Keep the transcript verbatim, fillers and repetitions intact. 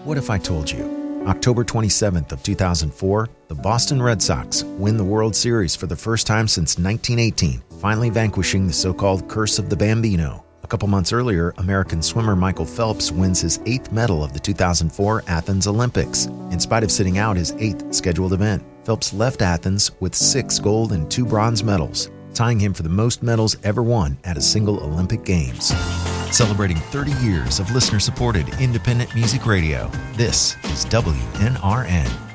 What if I told you? October twenty-seventh of two thousand four, the Boston Red Sox win the World Series for the first time since nineteen eighteen, finally vanquishing the so-called Curse of the Bambino. A couple months earlier, American swimmer Michael Phelps wins his eighth medal of the two thousand four Athens Olympics, in spite of sitting out his eighth scheduled event. Phelps left Athens with six gold and two bronze medals, tying him for the most medals ever won at a single Olympic Games. Celebrating thirty years of listener-supported independent music radio, this is W N R N.